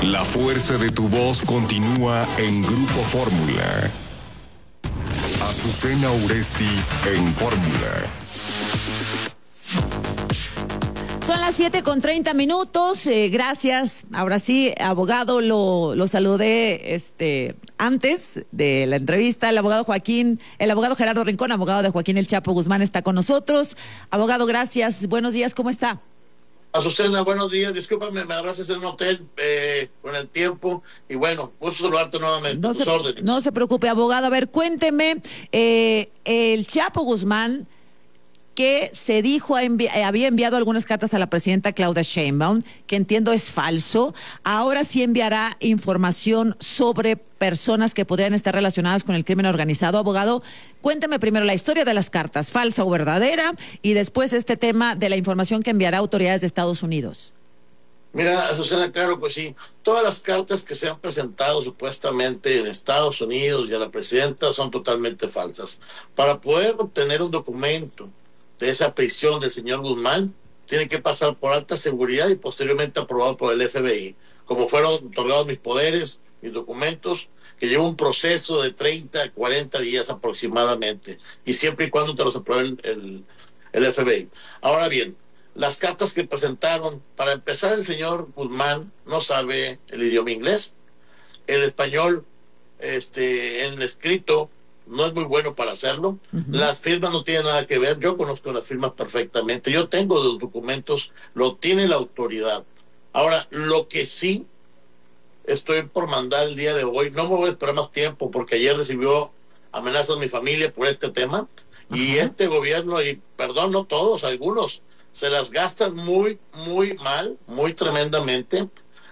La fuerza de tu voz continúa en Grupo Fórmula. Azucena Uresti en Fórmula. Son las 7:30. Gracias. Ahora sí, abogado, lo saludé antes de la entrevista. El abogado Gerardo Rincón, abogado de Joaquín El Chapo Guzmán, está con nosotros. Abogado, gracias. Buenos días, ¿cómo está? Azucena, buenos días. Discúlpame, me agarraste en un hotel con el tiempo. Y bueno, gusto saludarte nuevamente. No se preocupe, abogado. A ver, cuénteme, el Chapo Guzmán, que se dijo había enviado algunas cartas a la presidenta Claudia Sheinbaum, que entiendo es falso. Ahora sí enviará información sobre personas que podrían estar relacionadas con el crimen organizado. Abogado, cuénteme primero la historia de las cartas, falsa o verdadera, y después este tema de la información que enviará a autoridades de Estados Unidos. Mira, Azucena, claro, pues sí. Todas las cartas que se han presentado supuestamente en Estados Unidos y a la presidenta son totalmente falsas. Para poder obtener un documento de esa prisión del señor Guzmán, tiene que pasar por alta seguridad y posteriormente aprobado por el FBI. Como fueron otorgados mis poderes, mis documentos, que lleva un proceso de 30 a 40 días aproximadamente, y siempre y cuando te los apruebe el FBI. Ahora bien, las cartas que presentaron, para empezar, el señor Guzmán no sabe el idioma inglés, el español en escrito no es muy bueno para hacerlo. Las firmas no tienen nada que ver. Yo conozco las firmas perfectamente. Yo tengo los documentos, lo tiene la autoridad. Ahora, lo que sí estoy por mandar el día de hoy, no me voy a esperar más tiempo, porque ayer recibió amenazas mi familia por este tema. Y este gobierno, y perdón, no todos, algunos, se las gastan muy, muy mal, muy tremendamente.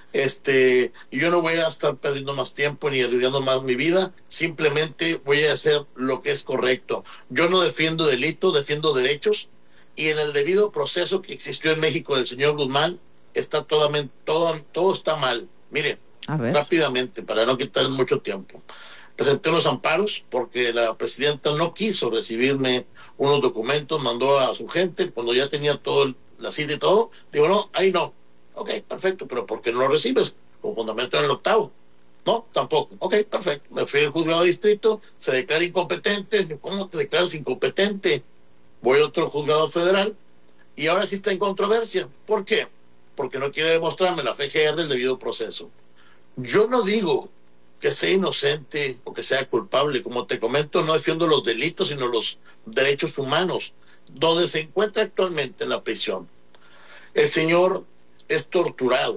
Y yo no voy a estar perdiendo más tiempo ni arriesgando más mi vida. Simplemente voy a hacer lo que es correcto. Yo no defiendo delitos, defiendo derechos, y en el debido proceso que existió en México del señor Guzmán está todo está mal. Mire, rápidamente, para no quitarles mucho tiempo, presenté unos amparos porque la presidenta no quiso recibirme unos documentos, mandó a su gente cuando ya tenía todo la cita y todo. Digo, no, ahí no. Ok, perfecto, pero ¿por qué no lo recibes? Con fundamento en el 8º. No, tampoco. Ok, perfecto. Me fui al juzgado de distrito, se declara incompetente. ¿Cómo te declaras incompetente? Voy a otro juzgado federal y ahora sí está en controversia. ¿Por qué? Porque no quiere demostrarme la FGR el debido proceso. Yo no digo que sea inocente o que sea culpable. Como te comento, no defiendo los delitos, sino los derechos humanos. Donde se encuentra actualmente en la prisión, el señor es torturado,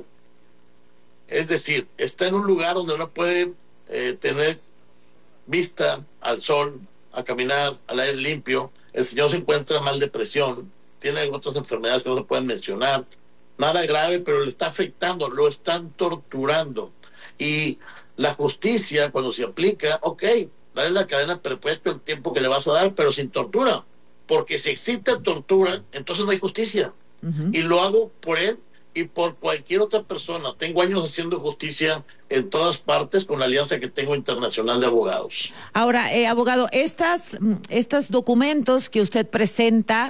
es decir, está en un lugar donde no puede tener vista al sol, a caminar al aire limpio. El señor se encuentra mal de presión, tiene otras enfermedades que no se pueden mencionar, nada grave, pero le está afectando, lo están torturando. Y la justicia, cuando se aplica, dale la cadena perpetua el tiempo que le vas a dar, pero sin tortura, porque si existe tortura, entonces no hay justicia. Y lo hago por él y por cualquier otra persona. Tengo años haciendo justicia en todas partes con la alianza que tengo internacional de abogados. Ahora, abogado, estos documentos que usted presenta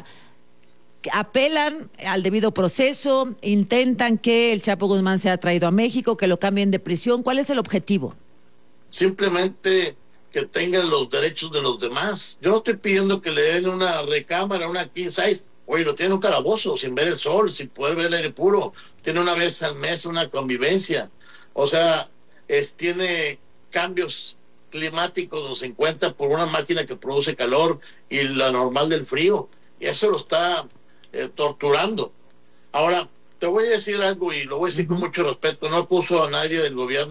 apelan al debido proceso, intentan que el Chapo Guzmán sea traído a México, que lo cambien de prisión. ¿Cuál es el objetivo? Simplemente que tengan los derechos de los demás. Yo no estoy pidiendo que le den una recámara, una king size. Oye, lo tiene un calabozo, sin ver el sol, sin poder ver el aire puro. Tiene una vez al mes una convivencia. O sea, tiene cambios climáticos donde se encuentra por una máquina que produce calor y la normal del frío. Y eso lo está torturando. Ahora, te voy a decir algo y lo voy a decir con mucho respeto. No acuso a nadie del gobierno.